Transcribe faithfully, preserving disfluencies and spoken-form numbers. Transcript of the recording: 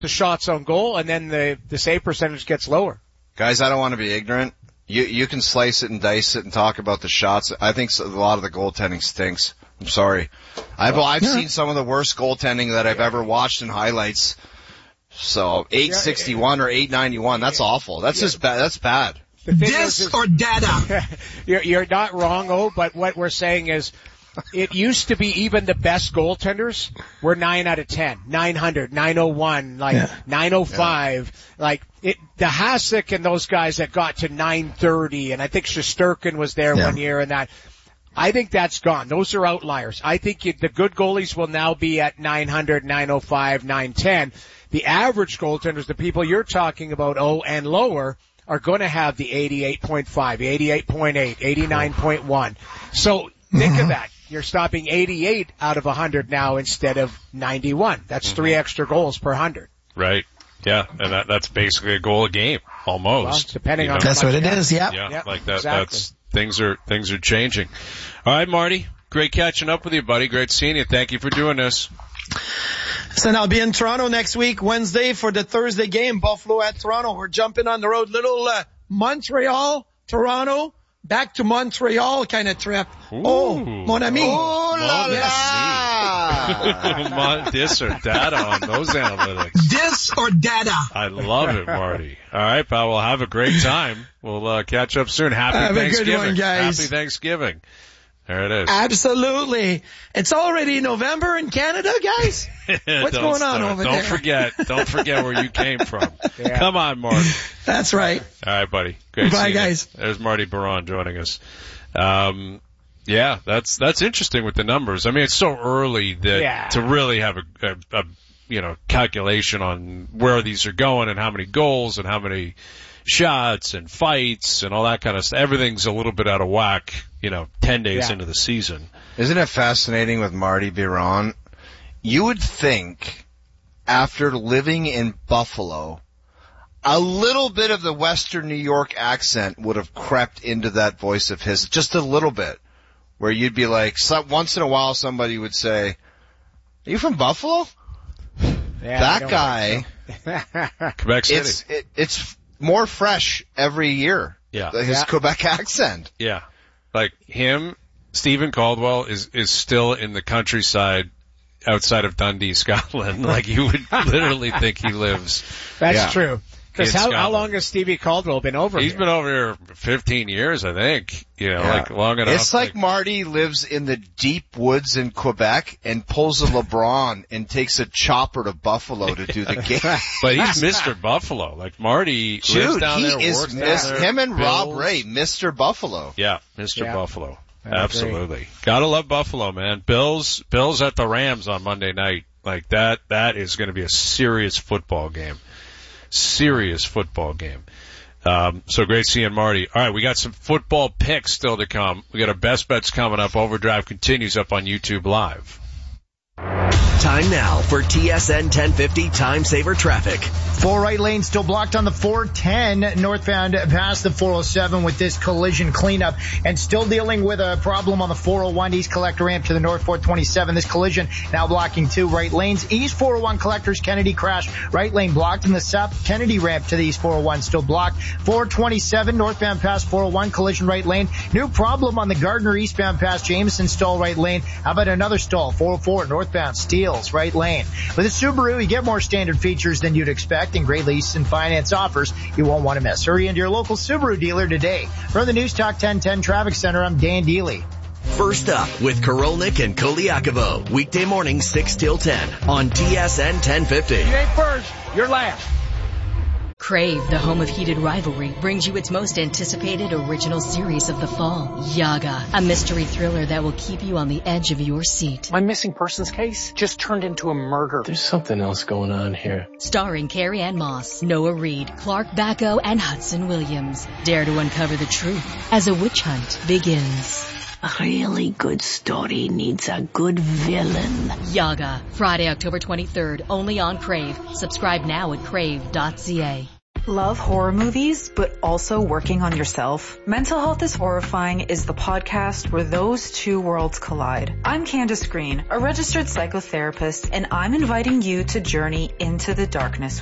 the shots on goal, and then the, the save percentage gets lower. Guys, I don't want to be ignorant. You you can slice it and dice it and talk about the shots. I think a lot of the goaltending stinks. I'm sorry. I've I've yeah. seen some of the worst goaltending that I've ever watched in highlights. So eight sixty-one or eight ninety-one, that's awful. That's yeah. just bad. That's bad. This is, or data. You're, you're not wrong, oh, but what we're saying is it used to be even the best goaltenders were nine out of ten, nine hundred, nine oh one, like yeah. nine oh five, yeah. like it, the Hasek and those guys that got to nine thirty, and I think Shesterkin was there yeah. one year and that. I think that's gone. Those are outliers. I think you, the good goalies will now be at nine hundred, nine oh five, nine ten. The average goaltenders, the people you're talking about, oh, and lower, are going to have the eighty-eight point five, eighty-eight point eight, eighty-nine point one. So think of that. You're stopping eighty-eight out of one hundred now instead of ninety-one. That's mm-hmm. three extra goals per one hundred. Right. Yeah, and that, that's basically a goal a game, almost. Well, depending you on know? how That's much what it is, yeah. Yeah, yep, like that, exactly. that's, things are, things are changing. All right, Marty. Great catching up with you, buddy. Great seeing you. Thank you for doing this. So I'll be in Toronto next week, Wednesday, for the Thursday game, Buffalo at Toronto. We're jumping on the road, little uh, Montreal, Toronto, back to Montreal kind of trip. Ooh. Oh, mon ami. Oh, la la. This or data on those analytics. This or data. I love it, Marty. All right, pal. We'll have a great time. We'll uh, catch up soon. Happy have Thanksgiving. A good one, guys. Happy Thanksgiving. There it is. Absolutely. It's already November in Canada, guys. What's going on over don't there? Don't forget. Don't forget where you came from. Yeah. Come on, Marty. That's right. All right, buddy. Great Bye, seeing guys. You. There's Marty Baron joining us. Um, yeah, that's that's interesting with the numbers. I mean, it's so early that yeah. to really have a, a, a you know calculation on where these are going and how many goals and how many shots and fights and all that kind of stuff. Everything's a little bit out of whack, you know, ten days yeah. into the season. Isn't it fascinating with Marty Biron? You would think after living in Buffalo, a little bit of the Western New York accent would have crept into that voice of his, just a little bit, where you'd be like, some, once in a while somebody would say, "Are you from Buffalo?" Yeah, that guy, Quebec City. It's, it, it's more fresh every year. Yeah. His yeah. Quebec accent. Yeah. Like him, Stephen Caldwell is, is still in the countryside outside of Dundee, Scotland. Like you would literally think he lives. That's yeah. true. Because how, how long has Stevie Caldwell been over He's here? been over here fifteen years, I think. You know, Yeah. like long enough. It's like, like Marty lives in the deep woods in Quebec and pulls a LeBron and takes a chopper to Buffalo to do the game. But he's Mister Buffalo. Like Marty Dude, lives down he there, is works mis- down there. him and Bills. Rob Ray, Mister Buffalo. Yeah, Mister Yeah. Buffalo. I Absolutely. agree. Gotta love Buffalo, man. Bills, Bills at the Rams on Monday night. Like that, that is going to be a serious football game. Serious football game. Um, so great seeing Marty. All right, we got some football picks still to come. We got our best bets coming up. Overdrive continues up on YouTube Live. Time now for T S N ten fifty Time Saver Traffic. Four right lanes still blocked on the four ten northbound past the four oh seven with this collision cleanup, and still dealing with a problem on the four oh one East Collector ramp to the north four twenty-seven. This collision now blocking two right lanes. East four oh one Collectors Kennedy crash, right lane blocked, and the South Kennedy ramp to the East four oh one still blocked. four twenty-seven northbound past four oh one collision right lane. New problem on the Gardner eastbound past Jameson stall right lane. How about another stall? four oh four northbound Steeles right lane. With a Subaru, you get more standard features than you'd expect and great lease and finance offers you won't want to miss. Hurry into your local Subaru dealer today. From the News Talk ten ten Traffic Center, I'm Dan Deely. First up with Korolnik and Koliakovo. Weekday morning six till ten on T S N ten fifty. You ain't first, you're last. Crave, the home of heated rivalry, brings you its most anticipated original series of the fall, Yaga, a mystery thriller that will keep you on the edge of your seat. My missing persons case just turned into a murder. There's something else going on here. Starring Carrie Ann Moss, Noah Reid, Clark Bacco, and Hudson Williams. Dare to uncover the truth as a witch hunt begins. A really good story needs a good villain. Yaga, Friday, October twenty-third, only on Crave. Subscribe now at crave dot c a. Love horror movies, but also working on yourself? Mental Health is Horrifying is the podcast where those two worlds collide. I'm Candace Green, a registered psychotherapist, and I'm inviting you to journey into the darkness